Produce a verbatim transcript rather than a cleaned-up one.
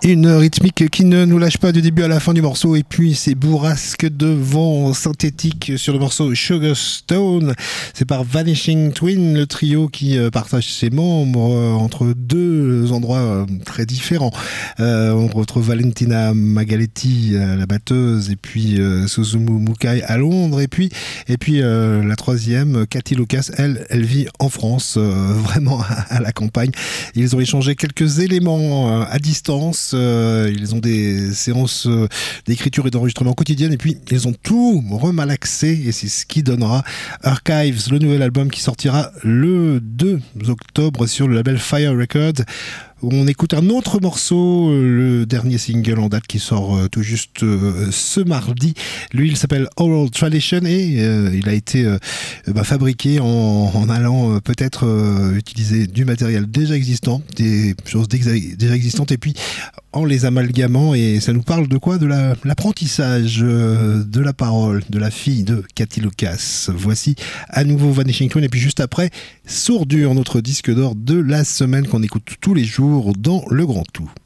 Une rythmique qui ne nous lâche pas du début à la fin du morceau, et puis ces bourrasques de vent synthétique sur le morceau Sugar Stone. C'est par Vanishing Twin, le trio qui partage ses membres entre deux endroits très différents. Euh, on retrouve Valentina Magaletti, la batteuse, et puis euh, Susumu Mukai à Londres, et puis, et puis euh, la troisième, Cathy Lucas, elle, elle vit en France, euh, vraiment à, à la campagne. Ils ont échangé quelques éléments euh, à distance. Euh, ils ont des séances euh, d'écriture et d'enregistrement quotidiennes, et puis ils ont tout remalaxé, et c'est ce qui donnera Archives, le nouvel album qui sortira le deux octobre sur le label Fire Records. On écoute un autre morceau, le dernier single en date qui sort euh, tout juste euh, ce mardi. Lui, il s'appelle Oral Tradition, et euh, il a été euh, bah, fabriqué en, en allant euh, peut-être euh, utiliser du matériel déjà existant, des choses déjà existantes, et puis en les amalgamant. Et ça nous parle de quoi? De la, l'apprentissage euh, de la parole de la fille de Cathy Lucas. Voici à nouveau Vanishing Twin, et puis juste après, Sourdure, notre disque d'or de la semaine qu'on écoute tous les jours dans le Grand Tout.